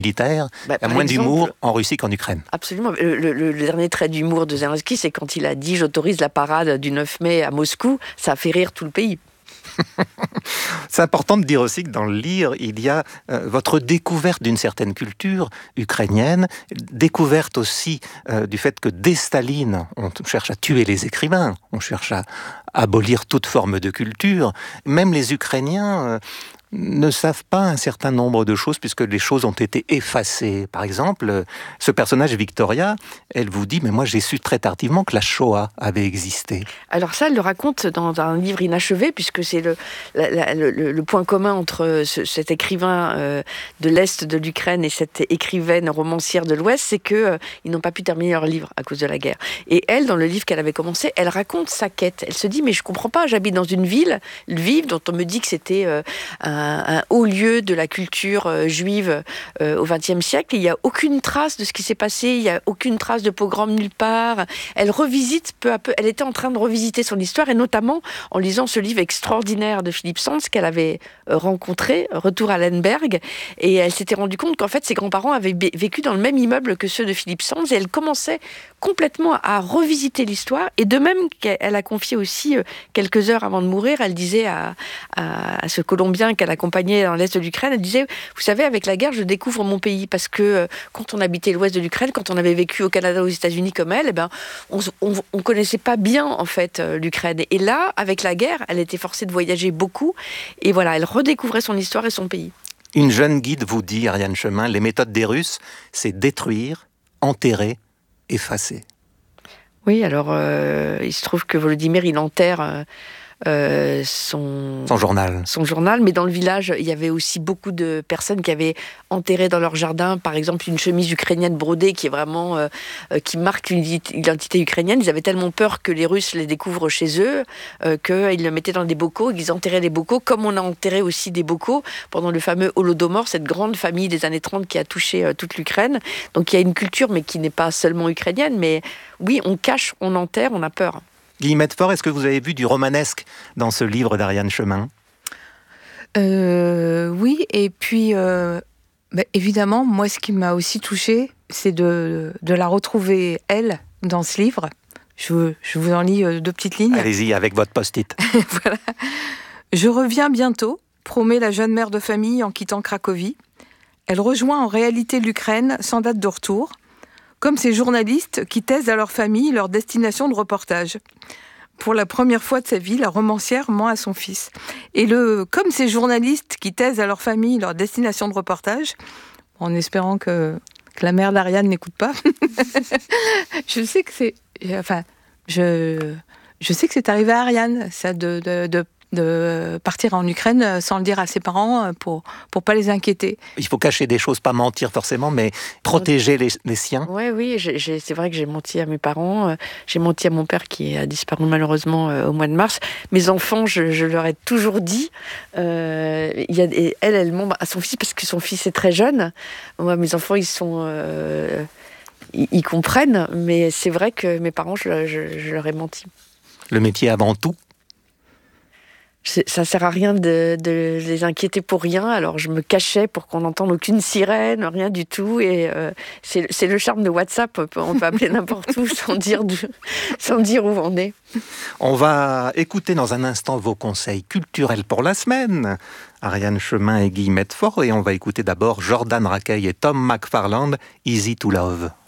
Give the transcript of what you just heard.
militaire, il y a moins d'humour en Russie qu'en Ukraine. Absolument. Le dernier trait d'humour de Zelensky, c'est quand il a dit « j'autorise la parade du 9 mai à Moscou », ça a fait rire tout le pays. C'est important de dire aussi que dans le livre, il y a votre découverte d'une certaine culture ukrainienne, découverte aussi du fait que dès Staline, on cherche à tuer les écrivains, on cherche à abolir toute forme de culture. Même les Ukrainiens ne savent pas un certain nombre de choses puisque les choses ont été effacées. Par exemple, ce personnage Victoria, elle vous dit « mais moi j'ai su très tardivement que la Shoah avait existé ». Alors ça, elle le raconte dans un livre inachevé puisque c'est le point commun entre cet écrivain de l'Est de l'Ukraine et cette écrivaine romancière de l'Ouest, c'est qu'ils n'ont pas pu terminer leur livre à cause de la guerre. Et elle, dans le livre qu'elle avait commencé, elle raconte sa quête. Elle se dit « mais je comprends pas, j'habite dans une ville, Lviv, dont on me dit que c'était un haut lieu de la culture juive au XXe siècle. Il n'y a aucune trace de ce qui s'est passé, il n'y a aucune trace de pogrom nulle part. » Elle revisite peu à peu, elle était en train de revisiter son histoire, et notamment en lisant ce livre extraordinaire de Philippe Sands qu'elle avait rencontré, Retour à Lemberg, et elle s'était rendue compte qu'en fait ses grands-parents avaient vécu dans le même immeuble que ceux de Philippe Sands, et elle commençait complètement à revisiter l'histoire, et de même qu'elle a confié aussi quelques heures avant de mourir, elle disait à ce Colombien qu'elle accompagnait dans l'Est de l'Ukraine, elle disait « Vous savez, avec la guerre, je découvre mon pays, parce que quand on habitait l'Ouest de l'Ukraine, quand on avait vécu au Canada, aux États-Unis comme elle, eh ben, on connaissait pas bien, en fait, l'Ukraine. Et là, avec la guerre, elle était forcée de voyager beaucoup, et voilà, elle redécouvrait son histoire et son pays. » Une jeune guide vous dit, Ariane Chemin, les méthodes des Russes, c'est détruire, enterrer, effacer. Oui, alors, il se trouve que Volodymyr, il enterre son journal, mais dans le village, il y avait aussi beaucoup de personnes qui avaient enterré dans leur jardin, par exemple, une chemise ukrainienne brodée qui est vraiment qui marque une identité ukrainienne. Ils avaient tellement peur que les Russes les découvrent chez eux qu'ils le mettaient dans des bocaux, ils enterraient les bocaux, comme on a enterré aussi des bocaux pendant le fameux Holodomor, cette grande famille des années 30 qui a touché toute l'Ukraine. Donc il y a une culture, mais qui n'est pas seulement ukrainienne, mais oui, on cache, on enterre, on a peur. Guy Medford, est-ce que vous avez vu du romanesque dans ce livre d'Ariane Chemin ? Oui, et puis évidemment, moi ce qui m'a aussi touchée, c'est de la retrouver, elle, dans ce livre. Je vous en lis 2 petites lignes. Allez-y, avec votre post-it. Voilà. Je reviens bientôt, promet la jeune mère de famille en quittant Cracovie. Elle rejoint en réalité l'Ukraine sans date de retour, comme ces journalistes qui taisent à leur famille leur destination de reportage. Pour la première fois de sa vie, la romancière ment à son fils. Et comme ces journalistes qui taisent à leur famille leur destination de reportage, en espérant que la mère d'Ariane n'écoute pas, je sais que c'est... Enfin, je sais que c'est arrivé à Ariane, ça, de partir en Ukraine sans le dire à ses parents pour pas les inquiéter. Il faut cacher des choses, pas mentir forcément, mais protéger les siens. Oui, c'est vrai que j'ai menti à mes parents, j'ai menti à mon père qui a disparu malheureusement au mois de mars. Mes enfants, je leur ai toujours dit, elle ment à son fils parce que son fils est très jeune. Moi, mes enfants, ils comprennent, mais c'est vrai que mes parents, je leur ai menti. Le métier avant tout. Ça sert à rien de les inquiéter pour rien, alors je me cachais pour qu'on n'entende aucune sirène, rien du tout, et c'est le charme de WhatsApp, on peut appeler n'importe où sans dire où on est. On va écouter dans un instant vos conseils culturels pour la semaine, Ariane Chemin et Guy Medford, et on va écouter d'abord Jordan Rakei et Tom McFarland, Easy to Love.